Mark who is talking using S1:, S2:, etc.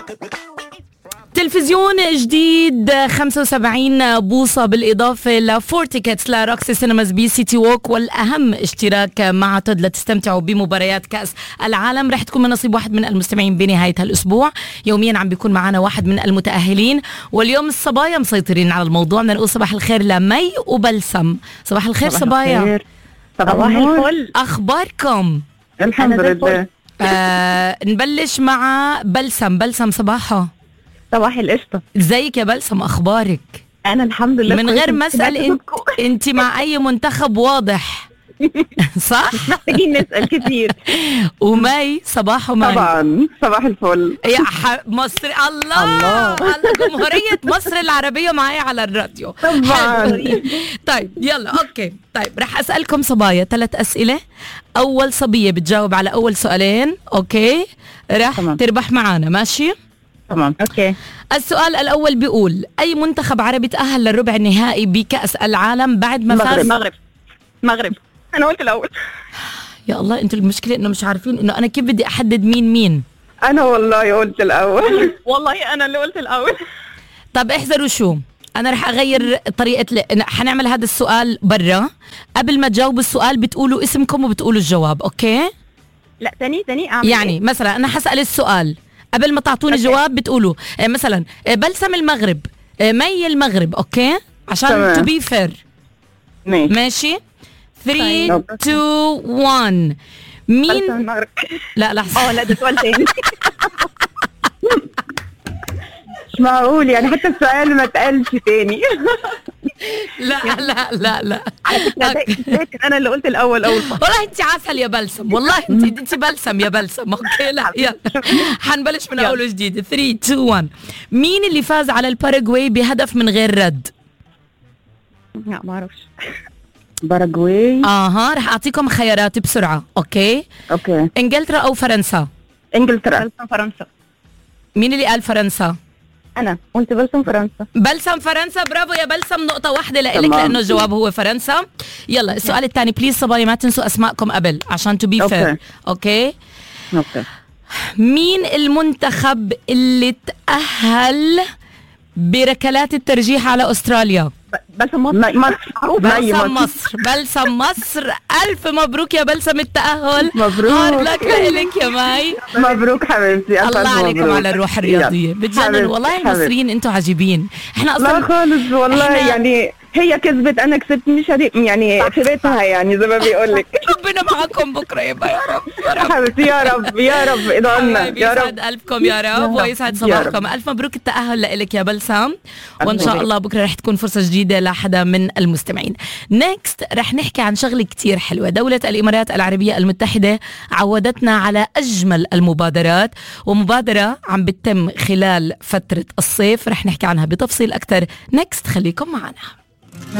S1: تلفزيون جديد 75 بوصة بالإضافة لفور تيكتس لروكسي سينماز بي سيتي ووك، والأهم اشتراك مع تود لتستمتعوا بمباريات كأس العالم. رح تكون من نصيب واحد من المستمعين بنهاية هالأسبوع. يوميا عم بيكون معنا واحد من المتأهلين، واليوم الصبايا مسيطرين على الموضوع. بدنا نقول صباح الخير لمي وبلسم. صباح الخير صبايا.
S2: صباح الفل.
S1: أخباركم؟
S2: الحمد لله.
S1: نبلش مع بلسم. بلسم صباحا.
S2: صباح القشطة.
S1: ازيك يا بلسم؟ اخبارك؟
S2: انا الحمد لله
S1: من غير ما اسال انت مع اي منتخب واضح صح؟
S2: محتاجين نسال كتير.
S1: ومي صباح ومي.
S2: طبعا صباح الفل
S1: يا مصر. الله جمهورية مصر العربية معايا على الراديو
S2: طبعا.
S1: طيب يلا اوكي. طيب رح اسألكم صبايا 3 أسئلة. اول صبية بتجاوب على اول سؤالين اوكي رح
S2: تمام.
S1: تربح معانا. ماشي
S2: تمام اوكي.
S1: السؤال الأول بيقول: أي منتخب عربي تأهل للربع النهائي بكأس العالم بعد ما فاز؟
S2: مغرب. أنا قلت الأول.
S1: يا الله، أنتوا المشكلة إنه مش عارفين إنه أنا كيف بدي أحدد مين.
S2: أنا والله قلت الأول. والله أنا اللي قلت الأول.
S1: طب احذروا شو، أنا رح أغير طريقة حنعمل هذا السؤال برا. قبل ما تجاوبوا السؤال بتقولوا اسمكم وبتقولوا الجواب. أوكي؟
S2: لا تاني أعمل
S1: يعني
S2: إيه؟
S1: مثلا أنا حسأل السؤال، قبل ما تعطوني جواب بتقولوا مثلا بلسم المغرب، مي المغرب. اوكي عشان تو بي فير. ماشي 3 2 1. مين؟ لا لحظه.
S2: لا ده سؤال تاني. مش معقول يعني حتى السؤال ما اتقالش تاني.
S1: لا
S2: على فكرة انا اللي قلت الاول
S1: والله انت عسل يا بلسم. والله انت بلسم يا بلسم. اوكي لا يلا حنبلش من اول وجديد. 3 2 1. مين اللي فاز على الباراغواي بهدف من غير رد؟
S2: لا ما اعرفش. باراغواي.
S1: رح اعطيكم خيارات بسرعه. اوكي انجلترا او فرنسا؟
S2: انجلترا. فرنسا.
S1: مين اللي قال فرنسا؟
S2: أنا قلت بلسم فرنسا.
S1: بلسم فرنسا. برافو يا بلسم، نقطة واحدة لإلك لأنه الجواب هو فرنسا. يلا السؤال الثاني بليز صبايا ما تنسوا أسماءكم قبل عشان تو بي فير. أوكي مين المنتخب اللي تأهل بركلات الترجيح على أستراليا؟
S2: بلسم مصر.
S1: بلسم مصر. ألف مبروك يا بلسم التأهل.
S2: مبروك.
S1: هارد لك لك يا ماي.
S2: مبروك حبيبتي.
S1: الله عليكم على الروح الرياضية. بتجنن والله. المصريين انتوا عجيبين. احنا
S2: اصلا لا خالص والله يعني هي كسبت انا كسبت مش يعني في بيتها يعني زي ما بيقول لك.
S1: ربنا معاكم بكره يبقى يا رب.
S2: حبيبتي يا رب ادعوا لنا يا رب.
S1: يسعد قلبكم يا رب ويسعد صباحكم. الف مبروك التأهل لك يا بلسم، وان شاء الله بكره رح تكون فرصة جديدة لحدا من المستمعين. نيكست رح نحكي عن شغلة كتير حلوة. دولة الإمارات العربية المتحدة عودتنا على أجمل المبادرات، ومبادرة عم بتتم خلال فترة الصيف رح نحكي عنها بتفصيل أكتر. نيكست خليكم معنا.